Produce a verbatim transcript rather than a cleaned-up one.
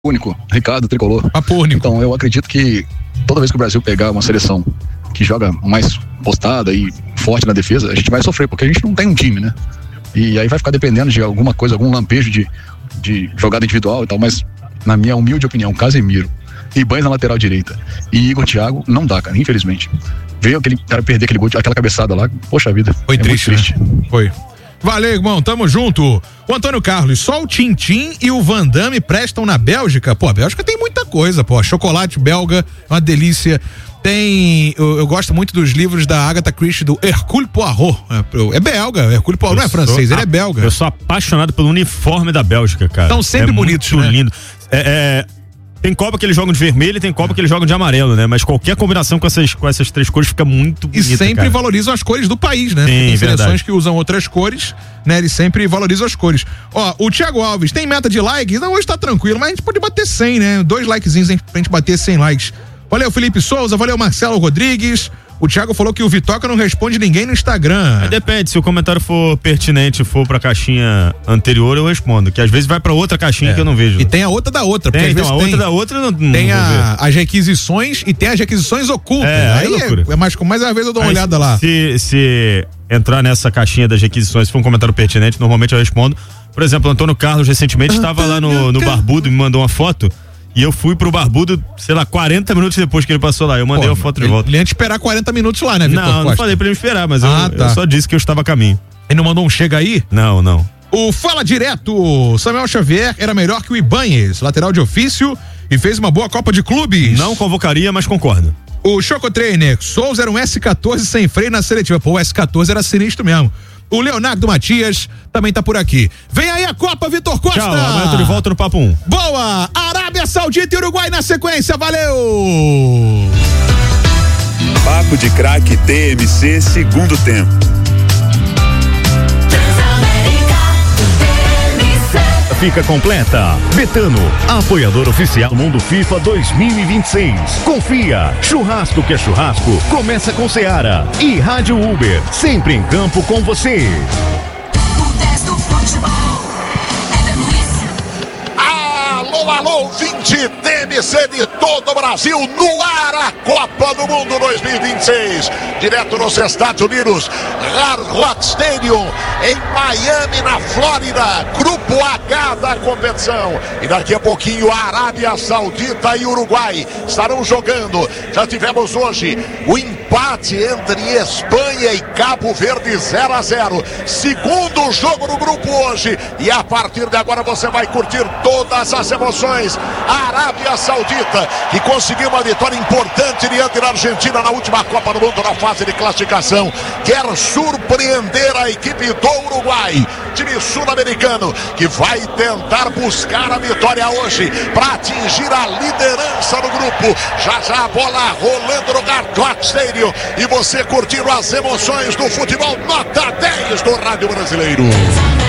único, Ricardo Tricolor. Papo único. Então eu acredito que toda vez que o Brasil pegar uma seleção que joga mais postada e forte na defesa, a gente vai sofrer, porque a gente não tem um time, né? E aí vai ficar dependendo de alguma coisa, algum lampejo de, de jogada individual e tal, mas na minha humilde opinião, Casemiro, Ibanez na lateral direita e Igor Thiago, não dá, cara, infelizmente. Veio aquele cara perder aquele gol, aquela cabeçada lá, poxa vida. Foi é triste, muito triste. Né? Foi. Valeu, irmão, tamo junto. O Antônio Carlos, só o Tintim e o Van Damme prestam na Bélgica? Pô, a Bélgica tem muita coisa, pô. Chocolate belga, uma delícia. Tem, eu, eu gosto muito dos livros da Agatha Christie, do Hercule Poirot. É, é belga, Hercule Poirot não é francês, ele é belga. Eu sou apaixonado pelo uniforme da Bélgica, cara. Estão sempre é bonitos, muito né? lindo. É, é, tem Copa que eles jogam de vermelho e tem Copa que eles jogam de amarelo, né? Mas qualquer combinação com essas, com essas três cores fica muito bonita, E sempre cara. valorizam as cores do país, né? Sim, tem verdade. seleções que usam outras cores, né? Eles sempre valorizam as cores. Ó, o Thiago Alves, tem meta de likes? Não, hoje tá tranquilo, mas a gente pode bater cem, né? Dois likezinhos pra gente bater cem likes. Valeu, Felipe Souza, valeu, Marcelo Rodrigues. O Thiago falou que o Vitoca não responde ninguém no Instagram. Mas depende, se o comentário for pertinente, for pra caixinha anterior, eu respondo. Que às vezes vai pra outra caixinha É. que eu não vejo. E tem a outra da outra, porque Tem, às então, vezes a tem, outra da outra eu não, não tem vou a, ver. as requisições e tem as requisições ocultas. É, aí é aí loucura. é, é mais, mais uma vez eu dou uma Aí, olhada lá. Se, se entrar nessa caixinha das requisições, se for um comentário pertinente, normalmente eu respondo. Por exemplo, o Antônio Carlos recentemente estava lá no, no Barbudo e me mandou uma foto. E eu fui pro Barbudo, sei lá, quarenta minutos depois que ele passou lá. Eu mandei Pô, a foto de ele, volta. Ele ia te esperar quarenta minutos lá, né, Vitor Não, Costa? não falei pra ele me esperar, mas Ah, eu, tá. eu só disse que eu estava a caminho. Ele não mandou um chega aí? Não, não. O Fala Direto, Samuel Xavier era melhor que o Ibanez, lateral de ofício, e fez uma boa Copa de Clubes. Não convocaria, mas concordo. O Choco Trainer, Souza era um S quatorze sem freio na seletiva. Pô, o S quatorze era sinistro mesmo. O Leonardo Matias também tá por aqui. Vem aí a Copa, Vitor Costa. Tchau, amanhã eu tô de volta no Papo um. Boa! Arábia Saudita e Uruguai na sequência, valeu! Papo de Craque T M C, segundo tempo. Fica completa. Betano, apoiador oficial do Mundo FIFA dois mil e vinte e seis. Confia, churrasco que é churrasco, começa com Seara. E Rádio Uber, sempre em campo com você. Alô, alô, vinte T M C de todo o Brasil, no ar a Copa do Mundo dois mil e vinte e seis, direto nos Estados Unidos, Hard Rock Stadium, em Miami, na Flórida, grupo H da competição. E daqui a pouquinho a Arábia Saudita e Uruguai estarão jogando. Já tivemos hoje o empate entre Espanha e Cabo Verde, zero a zero. Segundo jogo no grupo hoje, e a partir de agora você vai curtir todas as emoções. A Arábia Saudita, que conseguiu uma vitória importante diante da Argentina na última Copa do Mundo na fase de classificação, quer surpreender a equipe do Uruguai, time sul-americano, que vai tentar buscar a vitória hoje para atingir a liderança no grupo. Já já a bola rolando no Hard Rock Stadium e você curtindo as emoções do futebol, nota dez do Rádio Brasileiro.